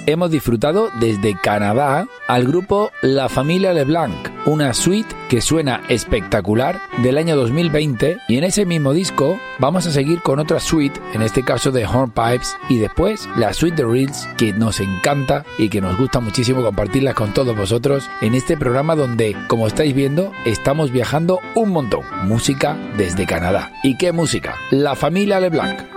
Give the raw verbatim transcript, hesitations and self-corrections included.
hemos disfrutado desde Canadá al grupo La Familia LeBlanc, una suite que suena espectacular del año dos mil veinte, y en ese mismo disco vamos a seguir con otra suite, en este caso de Hornpipes, y después la suite de Reels, que nos encanta y que nos gusta muchísimo compartirlas con todos vosotros en este programa donde, como estáis viendo, estamos viajando un montón. Música desde Canadá. ¿Y qué música? La Familia LeBlanc.